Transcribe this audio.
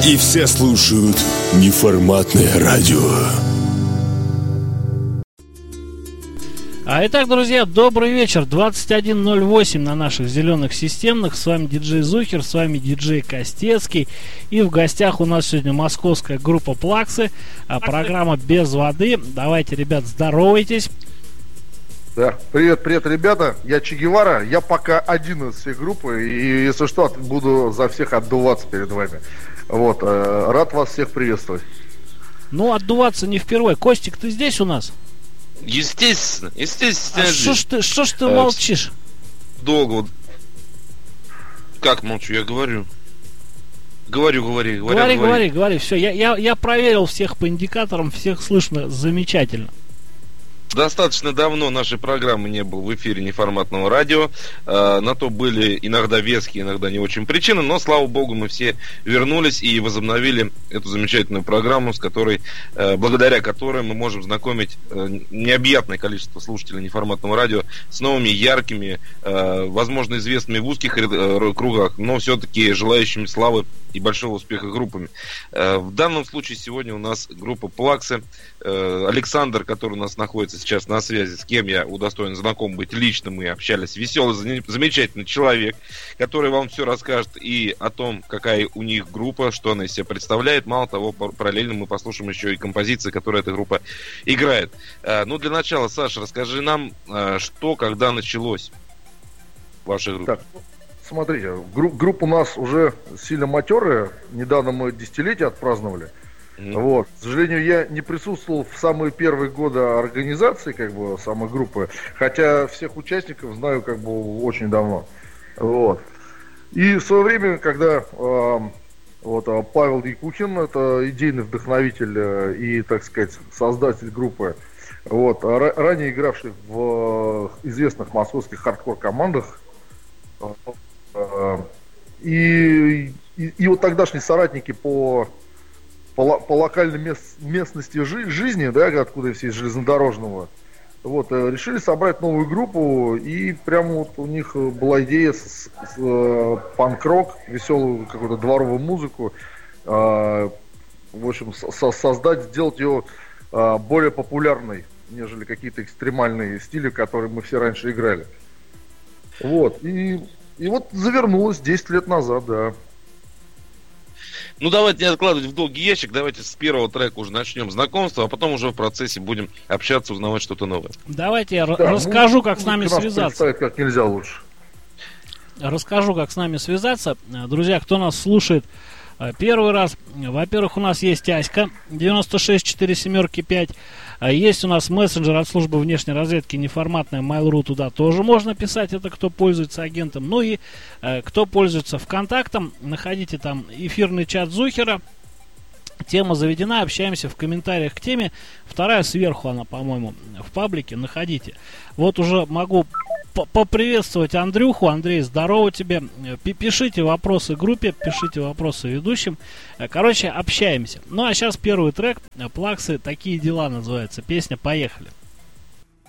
И все слушают неформатное радио. Итак, друзья, добрый вечер. 21:08 на наших зеленых системных. С вами диджей Зухер, с вами диджей Костецкий. И в гостях у нас сегодня московская группа Плаксы. Программа «Без воды». Давайте, ребят, здоровайтесь. Да, привет, ребята. Я Че Гевара. Я пока один из всей группы. И, если что, буду за всех отдуваться перед вами. Вот, рад вас всех приветствовать. Ну, отдуваться не впервые. Костик, ты здесь у нас? Естественно. Что ж ты молчишь? Долго. Как молчу? Я говорю. Говори. Все, я проверил всех по индикаторам, всех слышно замечательно. Достаточно давно нашей программы не было в эфире неформатного радио. На то были иногда веские, иногда не очень причины, но, слава богу, мы все вернулись и возобновили эту замечательную программу, с которой, благодаря которой мы можем знакомить необъятное количество слушателей неформатного радио с новыми, яркими, возможно, известными в узких кругах, но все-таки желающими славы и большого успеха группами. В данном случае сегодня у нас группа Плаксы. Александр, который у нас находится сейчас на связи, с кем я удостоен знаком быть лично, мы общались, веселый, замечательный человек, который вам все расскажет и о том, какая у них группа, что она из себя представляет. Мало того, параллельно мы послушаем еще и композиции, которые эта группа играет. Ну, для начала, Саша, расскажи нам, что, когда началось ваша группа. Так, смотрите, группа у нас уже сильно матерая. Недавно мы десятилетие отпраздновали. Вот. К сожалению, я не присутствовал в самые первые годы организации, самой группы, хотя всех участников знаю, очень давно. Вот. И в свое время, когда Павел Якухин, это идейный вдохновитель и, так сказать, создатель группы, ранее игравший в известных московских хардкор-командах, и вот тогдашние соратники по локальной местности жизни, да, откуда все из железнодорожного, решили собрать новую группу, и прямо у них была идея с панк-рок, веселую какую-то дворовую музыку, в общем, сделать ее более популярной, нежели какие-то экстремальные стили, которые мы все раньше играли. И завернулось 10 лет назад, да. Ну, давайте не откладывать в долгий ящик, давайте с первого трека уже начнем знакомство, а потом уже в процессе будем общаться, узнавать что-то новое. Давайте я расскажу, как с нами связаться. Как нельзя лучше. Расскажу, как с нами связаться. Друзья, кто нас слушает первый раз, во-первых, у нас есть Аська 96475. Есть у нас мессенджер от службы внешней разведки неформатная Mail.ru, туда тоже можно писать, это кто пользуется агентом. Ну и кто пользуется ВКонтактом, находите там эфирный чат Зухера. Тема заведена, общаемся в комментариях к теме. Вторая сверху она, по-моему, в паблике, находите. Вот уже могу поприветствовать Андрюху. Андрей, здорово тебе. Пишите вопросы группе, пишите вопросы ведущим. Короче, общаемся. Ну а сейчас первый трек. Плаксы, «Такие дела» называется. Песня, поехали.